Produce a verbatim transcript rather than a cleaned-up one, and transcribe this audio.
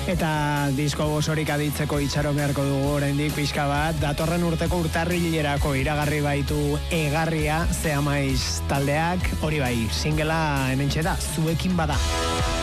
Eta disko osorik aditzeko itxaron beharko dugu oraindik pixka bat. Datorren urteko urtarrilerako iragarri baitu egarria Zeamaiz taldeak. Hori bai, singela hementxe da, zuekin bada.